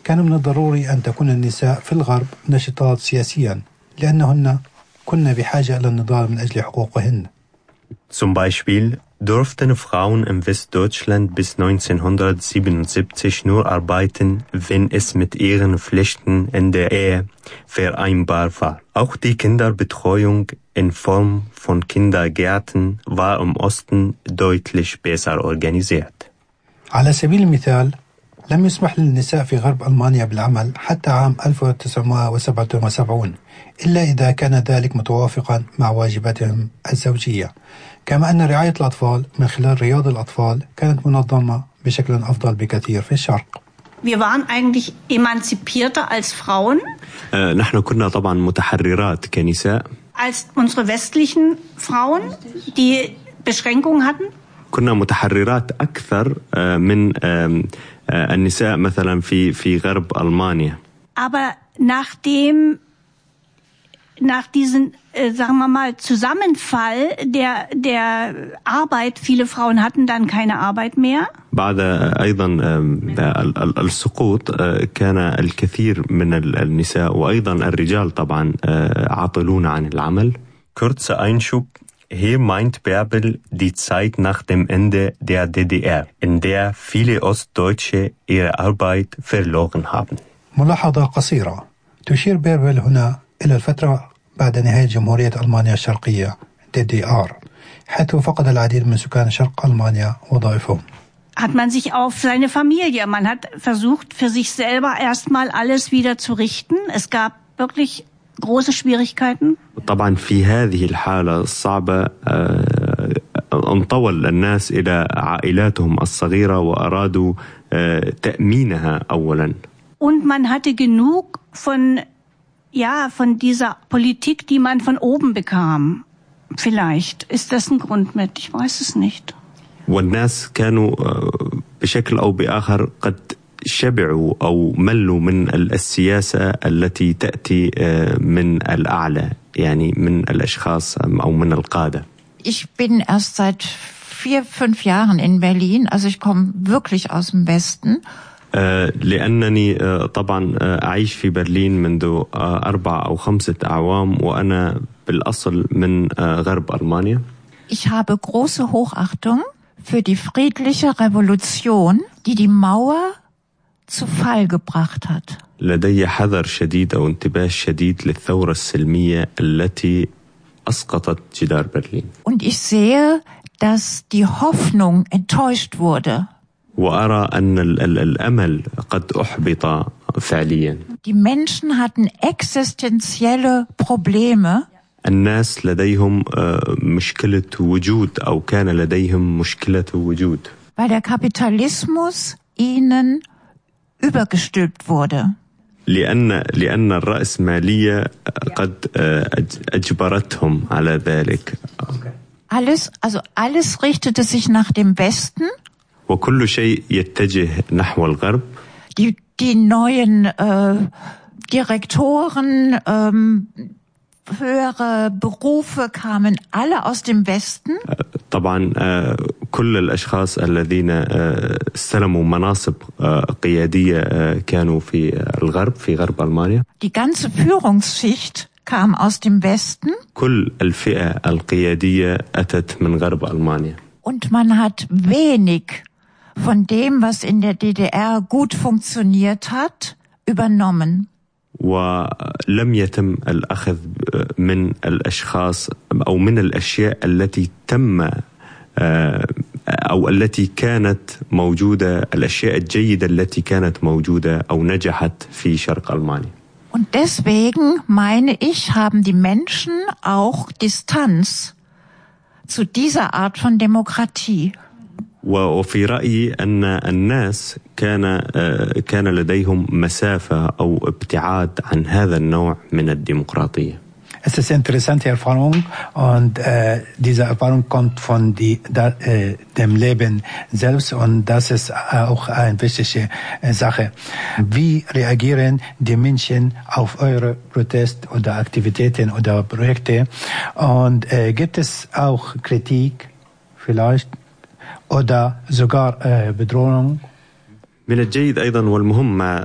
كان من الضروري أن تكون النساء في الغرب نشطات سياسيا لأنهن كن بحاجة إلى النضال من أجل حقوقهن. Zum Beispiel durften Frauen im Westdeutschland bis 1977 nur arbeiten, wenn es mit ihren Pflichten in der Ehe vereinbar war. Auch die Kinderbetreuung in Form von Kindergärten war im Osten deutlich besser organisiert. على سبيل المثال لم يسمح للنساء في غرب ألمانيا بالعمل حتى عام 1977 إلا إذا كان ذلك متوافقا مع واجباتهم الزوجية، كما أن رعاية الأطفال من خلال رياض الأطفال كانت منظمة بشكل أفضل بكثير في الشرق. Wir waren eigentlich emanzipierter als Frauen. نحن كنا طبعا متحررات كنساء. Als unsere westlichen Frauen, die Beschränkungen hatten. كنا متحررات أكثر من النساء مثلا في غرب ألمانيا. Aber nach diesem, sagen wir mal, Zusammenfall der Arbeit, viele Frauen hatten dann keine Arbeit mehr. بعد أيضا السقوط كان الكثير من النساء وأيضا الرجال طبعا عطلون عن العمل. Kurzer Einschub. Hier meint Bärbel die Zeit nach dem Ende der DDR, in der viele Ostdeutsche ihre Arbeit verloren haben. ملاحظة قصيرة. تشير بيربل هنا إلى الفترة بعد نهاية جمهورية ألمانيا الشرقية DDR، حيث فقد العديد من سكان شرق ألمانيا وظائفهم. Hat man sich auf seine Familie, man hat versucht, für sich selber erstmal alles wieder zu richten. Es gab wirklich große Schwierigkeiten. طبعا في هذه الحالة الصعبة انطوى الناس إلى عائلاتهم الصغيرة وأرادوا تأمينها أولا. Und man hatte genug von dieser Politik, die man von oben bekam. Vielleicht ist das ein Grund mit, ich weiß es nicht. والناس كانوا بشكل أو بآخر قد شبعوا أو ملوا من السياسة التي تأتي من الأعلى، يعني من الأشخاص أو من القادة. Ich bin erst seit 4-5 Jahren in Berlin, also ich komme wirklich aus dem Westen. لأنني طبعا أعيش في برلين منذ 4 أو 5 أعوام وأنا بالأصل من غرب ألمانيا. Ich habe große Hochachtung für die friedliche Revolution, die Mauer zu Fall gebracht hat. لدي حذر شديد أو انتباه شديد للثورة السلمية التي أسقطت جدار برلين. Und ich sehe, dass die Hoffnung enttäuscht wurde. وأرى أن الأمل قد أحبط فعليا. Die Menschen hatten existenzielle Probleme. الناس لديهم مشكلة وجود أو كان لديهم مشكلة وجود. Weil der Kapitalismus ihnen übergestülpt wurde. لأن الرأسمالية قد أجبرتهم على ذلك. Alles richtete sich nach dem Westen. وكل شيء يتجه نحو الغرب. Die neuen Direktoren, höhere Berufe kamen alle aus dem Westen. طبعا كل الأشخاص الذين استلموا مناصب قيادية كانوا في الغرب في غرب ألمانيا. Die ganze Führungsschicht kam aus dem Westen. كل الفئة القيادية أتت من غرب ألمانيا. Und man hat wenig von dem, was in der DDR gut funktioniert hat, übernommen. ولم يتم الأخذ من الأشخاص أو من الأشياء التي تم أو التي كانت موجودة، الأشياء الجيدة التي كانت موجودة أو نجحت في شرق ألمانيا. Und deswegen meine ich, haben die Menschen auch Distanz zu dieser Art von Demokratie. وفي رأيي أن الناس كان لديهم مسافة أو ابتعاد عن هذا النوع من الديمقراطية. Es ist eine interessante Erfahrung und diese Erfahrung kommt von dem Leben selbst und das ist auch eine wichtige Sache. Wie reagieren die Menschen auf eure Protest oder Aktivitäten oder Projekte und gibt es auch Kritik vielleicht oder sogar Bedrohung؟ من الجيد أيضا والمهم